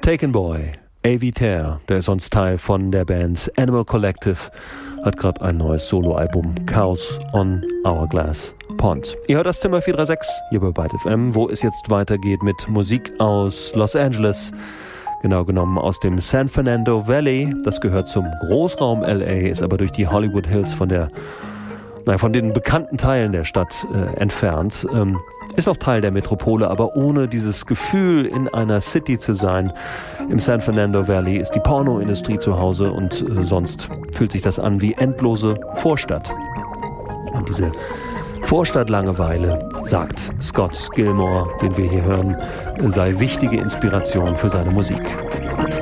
Taken Boy, A.V. Tare, der ist sonst Teil von der Band Animal Collective, hat gerade ein neues Soloalbum, Chaos on Hourglass Pond. Ihr hört das Zimmer 436 hier bei Byte FM, wo es jetzt weitergeht mit Musik aus Los Angeles, genau genommen aus dem San Fernando Valley. Das gehört zum Großraum LA, ist aber durch die Hollywood Hills von den bekannten Teilen der Stadt entfernt. Ist auch Teil der Metropole, aber ohne dieses Gefühl, in einer City zu sein. Im San Fernando Valley ist die Pornoindustrie zu Hause und sonst fühlt sich das an wie endlose Vorstadt. Und diese Vorstadtlangeweile, sagt Scott Gilmore, den wir hier hören, sei wichtige Inspiration für seine Musik.